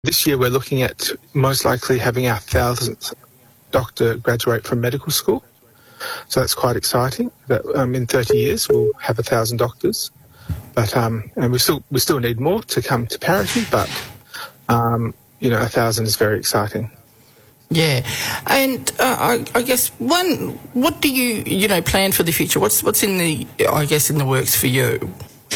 This year we're looking at most likely having our 1,000th doctor graduate from medical school. So that's quite exciting. That in 30 years we'll have 1,000 doctors. But and we still need more to come to parity, but 1,000 is very exciting. Yeah, and I guess what do you plan for the future? What's in the works for you?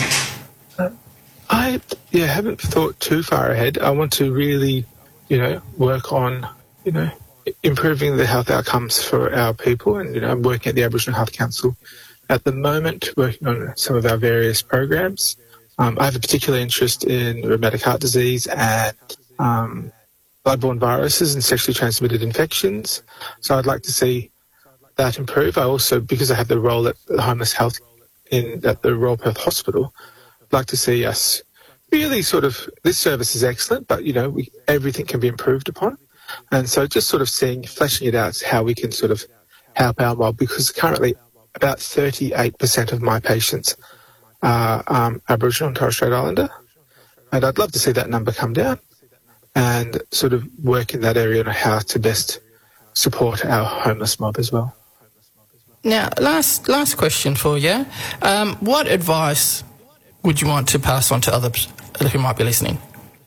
I haven't thought too far ahead. I want to really, work on, improving the health outcomes for our people. And, I'm working at the Aboriginal Health Council at the moment, working on some of our various programs. I have a particular interest in rheumatic heart disease and bloodborne viruses and sexually transmitted infections. So I'd like to see that improve. I also, because I have the role at the Homeless Health at the Royal Perth Hospital, I'd like to see us really this service is excellent, but, everything can be improved upon. And so just fleshing it out how we can help our mob, because currently about 38% of my patients are Aboriginal and Torres Strait Islander. And I'd love to see that number come down and work in that area on how to best support our homeless mob as well. Now, last question for you. What advice would you want to pass on to others who might be listening?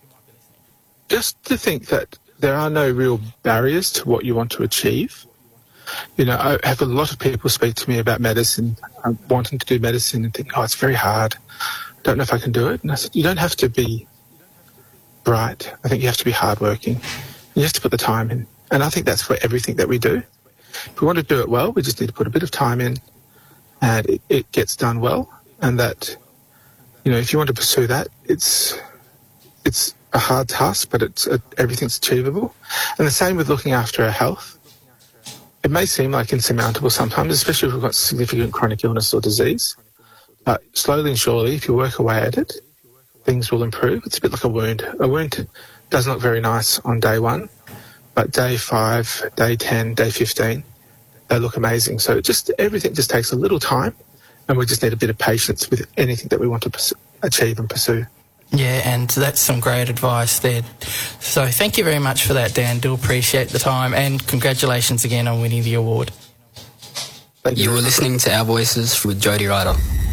Just to think that there are no real barriers to what you want to achieve. I have a lot of people speak to me about medicine, wanting to do medicine and think, it's very hard. Don't know if I can do it. And I said, you don't have to be bright. I think you have to be hardworking. You have to put the time in. And I think that's for everything that we do. If we want to do it well, we just need to put a bit of time in and it gets done well. And that, if you want to pursue that, it's a hard task, but everything's achievable. And the same with looking after our health. It may seem like insurmountable sometimes, especially if we've got significant chronic illness or disease. But slowly and surely, if you work away at it, things will improve. It's a bit like a wound. A wound doesn't look very nice on day 1, but day 5, day 10, day 15, they look amazing. So everything just takes a little time, and we just need a bit of patience with anything that we want to achieve and pursue. Yeah, and that's some great advice there. So thank you very much for that, Dan. Do appreciate the time, and congratulations again on winning the award. You were listening to Our Voices with Jody Ryder.